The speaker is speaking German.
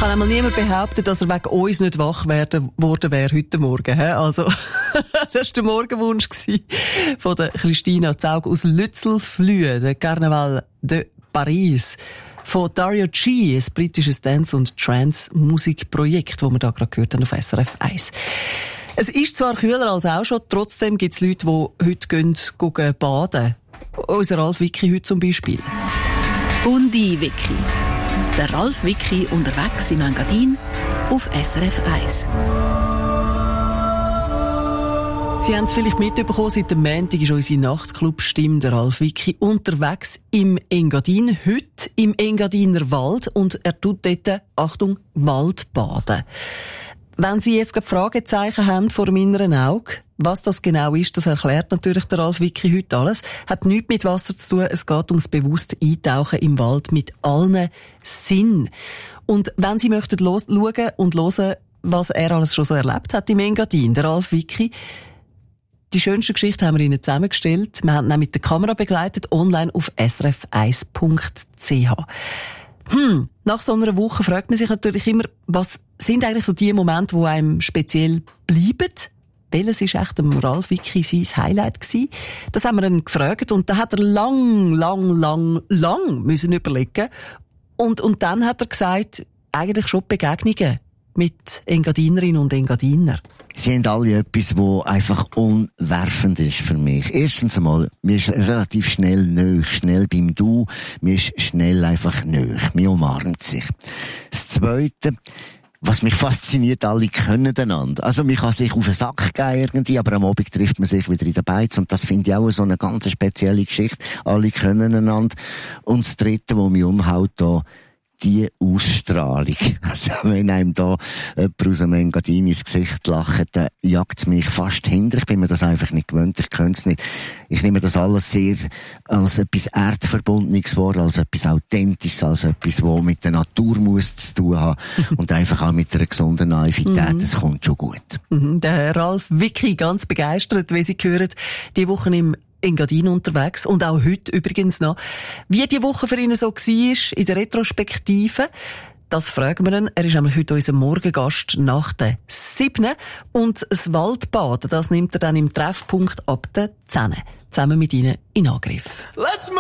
kann einmal niemand behaupten, dass er wegen uns nicht wach geworden wäre heute Morgen. Also, das war der Morgenwunsch von der Christina Zaug aus Lützelflüh, der Carnaval de Paris. Von Dario G, ein britisches Dance- und Trance-Musikprojekt, das wir da gerade gehört haben auf SRF 1. Es ist zwar kühler als auch schon, trotzdem gibt es Leute, die heute gehen baden. Unser Ralf Wicki heute zum Beispiel. Bundi Wicki. Der Ralf Wicki unterwegs im Engadin auf SRF 1. Sie haben es vielleicht mitbekommen, seit dem Montag ist unsere Nachtclub-Stimme, der Ralf Wicki, unterwegs im Engadin, heute im Engadiner Wald, und er tut dort, Achtung, Waldbaden. Wenn Sie jetzt gerade Fragezeichen haben vor dem inneren Auge, was das genau ist, das erklärt natürlich der Ralf Wicki heute alles. Hat nichts mit Wasser zu tun, es geht ums bewusste Eintauchen im Wald mit allen Sinnen. Und wenn Sie möchten schauen und hören, was er alles schon so erlebt hat im Engadin, der Ralf Wicki, die schönste Geschichte haben wir Ihnen zusammengestellt. Wir haben ihn mit der Kamera begleitet, online auf srf1.ch. Nach so einer Woche fragt man sich natürlich immer, was sind eigentlich so die Momente, die einem speziell bleiben? Welches ist echt dem Ralf Wicki sein Highlight gewesen? Das haben wir ihn gefragt, und da hat er lang müssen überlegen. Und dann hat er gesagt, eigentlich schon Begegnungen mit Engadinerinnen und Engadiner. Sie haben alle etwas, das einfach umwerfend ist für mich. Erstens einmal, mir ist relativ schnell nöch, schnell beim Du, mir ist schnell einfach nöch, mir umarmt sich. Das Zweite, was mich fasziniert, alle können einander. Also, man kann sich auf den Sack gehen irgendwie, aber am Abend trifft man sich wieder in der Beiz, und das finde ich auch so eine ganz spezielle Geschichte. Alle können einander. Und das Dritte, was mich umhaut, da, die Ausstrahlung. Also, wenn einem da jemand aus dem Engadin ins Gesicht lacht, dann jagt es mich fast hinter. Ich bin mir das einfach nicht gewöhnt, ich könnte es nicht. Ich nehme das alles sehr als etwas Erdverbundenes vor, als etwas Authentisches, als etwas, was mit der Natur muss zu tun haben und einfach auch mit einer gesunden Naivität. Das kommt schon gut. Der Ralf Wicki ganz begeistert, wie Sie hören, die Woche im Engadin unterwegs, und auch heute übrigens noch. Wie die Woche für ihn so war in der Retrospektive, das fragen wir ihn. Er ist nämlich heute unser Morgengast nach der 7. Und das Waldbaden, das nimmt er dann im Treffpunkt ab der 10. zusammen mit Ihnen in Angriff.